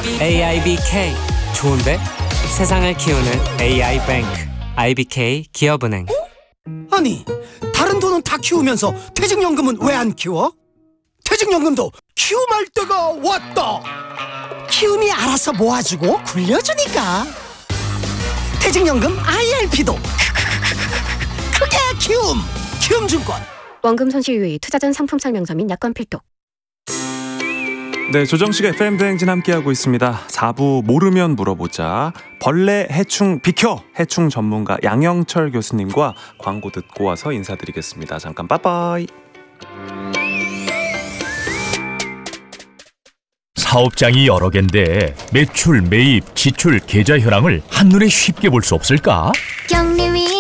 AIBK 좋은데? 세상을 키우는 AI뱅크 IBK 기업은행. 아니, 다른 돈은 다 키우면서 퇴직연금은 왜 안 키워? 퇴직연금도 키움할 때가 왔다. 키움이 알아서 모아주고 굴려주니까. 퇴직연금 IRP도 크게 키움증권. 원금 손실 유의, 투자 전 상품 설명서 및 약관 필독. 네, 조정식의 FM 대행진 함께하고 있습니다. 4부 모르면 물어보자. 벌레 해충 비켜! 해충 전문가 양영철 교수님과 광고 듣고 와서 인사드리겠습니다. 잠깐 빠빠이. 사업장이 여러 개인데 매출, 매입, 지출, 계좌 현황을 한눈에 쉽게 볼 수 없을까?